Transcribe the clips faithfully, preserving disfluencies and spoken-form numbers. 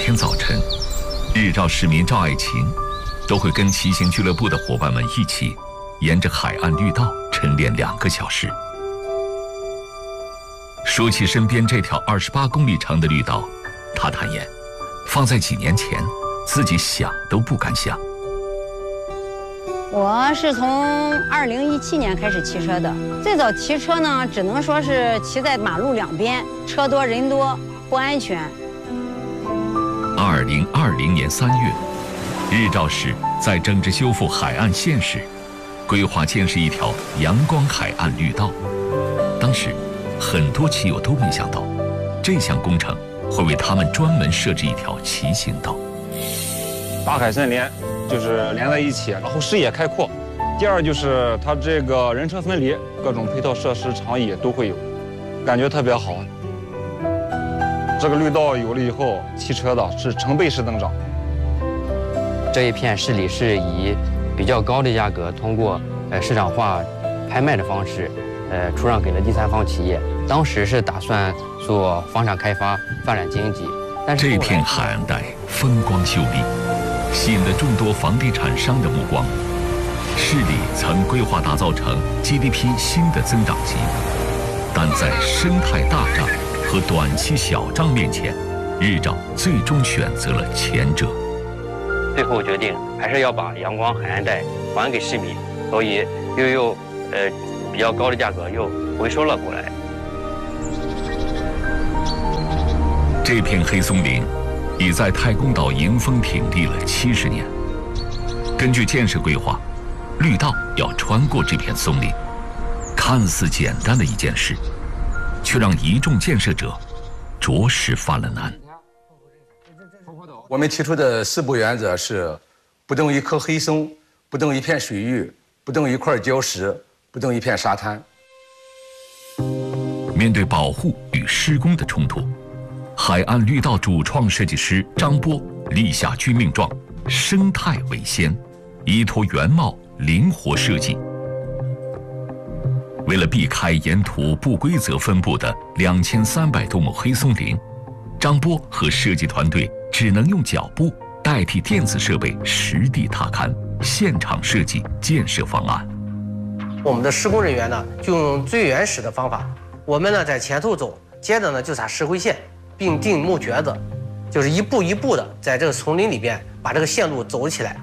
天早晨，日照市民赵爱琴都会跟骑行俱乐部的伙伴们一起，沿着海岸绿道晨练两个小时。说起身边这条二十八公里长的绿道，他坦言，放在几年前，自己想都不敢想。 我是从二零一七年开始骑车的，最早骑车呢，只能说是骑在马路两边，车多人多不安全。 二零二零年三月，日照市在正值修复海岸线时，规划建设一条阳光海岸绿道。当时，很多骑友都没想到，这项工程会为他们专门设置一条骑行道。 大海森林就是连在一起，然后视野开阔。第二就是它这个人车分离，各种配套设施、长椅都会有，感觉特别好。这个绿道有了以后，骑车的是成倍式增长。 这一片市里是以比较高的价格，通过呃市场化拍卖的方式，呃出让给了第三方企业。当时是打算做房产开发，发展经济，但是这片海岸带风光秀丽，吸引了众多房地产商的目光。市里曾规划打造成 G D P 新的增长极，但在生态大账和短期小账面前，日照最终选择了前者。 最后决定还是要把阳光海岸带还给市民，所以又又呃比较高的价格又回收了过来。 这片黑松林已在太公岛迎风挺立了七十年。根据建设规划，绿道要穿过这片松林，看似简单的一件事，却让一众建设者着实犯了难。 我们提出的四不原则是：不动一棵黑松，不动一片水域，不动一块礁石，不动一片沙滩。 面对保护与施工的冲突，海岸绿道主创设计师张波立下军令状：生态为先，依托原貌，灵活设计。为了避开沿途不规则分布的两千三百多亩黑松林，张波和设计团队只能用脚步代替电子设备，实地踏勘，现场设计建设方案。 我们的施工人员呢，就用最原始的方法，我们呢在前头走，接着呢就撒石灰线，并钉木橛子，就是一步一步的在这个丛林里边把这个线路走起来。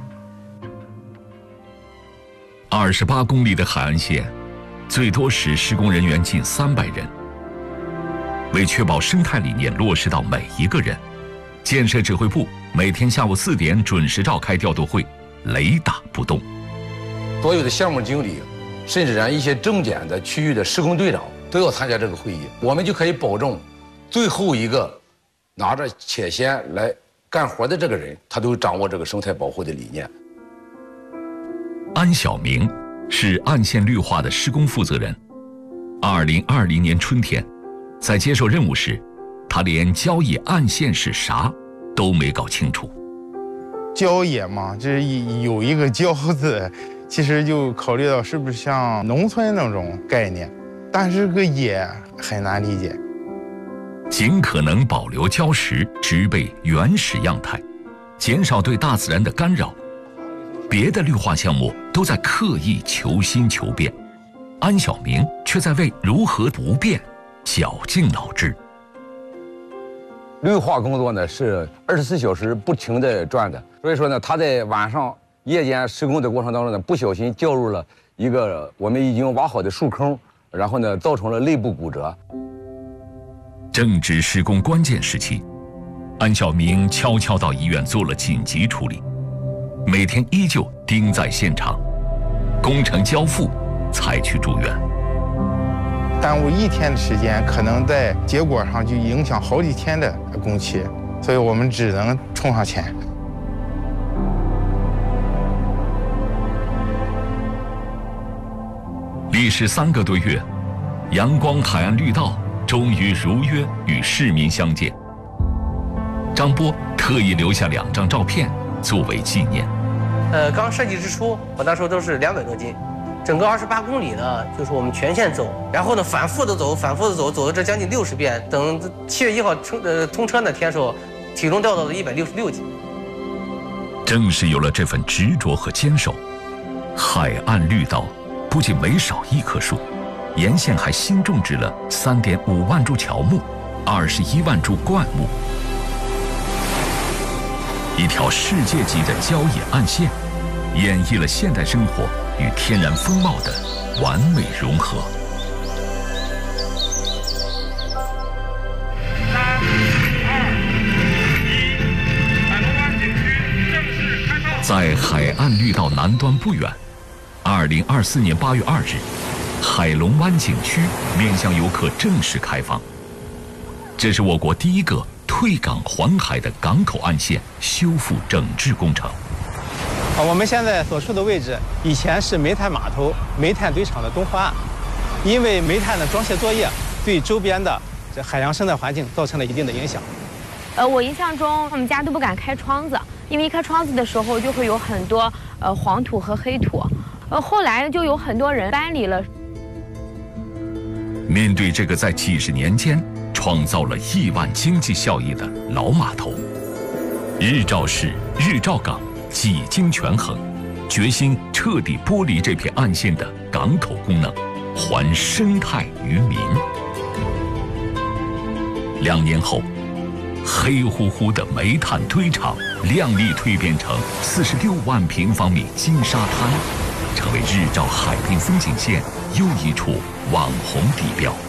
二十八公里的海岸线，最多时施工人员近三百人。为确保生态理念落实到每一个人，建设指挥部每天下午四点准时召开调度会，雷打不动。 所有的项目经理，甚至让一些重点的区域的施工队长都要参加这个会议，我们就可以保证，最后一个拿着铁锨来干活的这个人，他都掌握这个生态保护的理念。 安晓明是岸线绿化的施工负责人。二零二零年春天，在接受任务时，他连郊野岸线是啥都没搞清楚。 郊野嘛，这有一个郊字，其实就考虑到是不是像农村那种概念，但是这个野很难理解。 尽可能保留礁石植被原始样态，减少对大自然的干扰。别的绿化项目都在刻意求新求变，安晓明却在为如何不变绞尽脑汁。 绿化工作呢是二十四小时不停的转的，所以说呢，他在晚上夜间施工的过程当中呢，不小心掉入了一个我们已经挖好的树坑，然后呢，造成了肋部骨折。 正值施工关键时期，安晓明悄悄到医院做了紧急处理，每天依旧盯在现场，工程交付才去住院。 耽误一天的时间，可能在结果上就影响好几天的工期，所以我们只能冲上前。 历时三个多月，阳光海岸绿道终于如约与市民相见。张波特意留下两张照片作为纪念。 呃，刚设计之初，我那时候都是两百多斤，整个二十八公里呢，就是我们全线走，然后呢反复的走，反复的走，走了这将近六十遍。等七月一号通呃通车那天时候， 体重掉到了一百六十六斤。 正是有了这份执着和坚守，海岸绿道不仅没少一棵树，沿线还新种植了三点五万株乔木，二十一万株灌木，一条世界级的郊野岸线，演绎了现代生活与天然风貌的完美融合。在海岸绿道南端不远，二零二四年八月二日，海龙湾景区面向游客正式开放。这是我国第一个退港环海的港口岸线修复整治工程。 啊，我们现在所处的位置以前是煤炭码头、煤炭堆场的东河岸，因为煤炭的装卸作业对周边的这海洋生态环境造成了一定的影响。 呃，我印象中我们家都不敢开窗子，因为一开窗子的时候就会有很多呃黄土和黑土。呃，后来就有很多人搬离了。 面对这个在几十年间创造了亿万经济效益的老码头，日照市、日照港几经权衡，决心彻底剥离这片岸线的港口功能，还生态于民。两年后，黑乎乎的煤炭堆场亮丽蜕变成四十六万平方米金沙滩，成为日照海滨风景线又一处网红地标。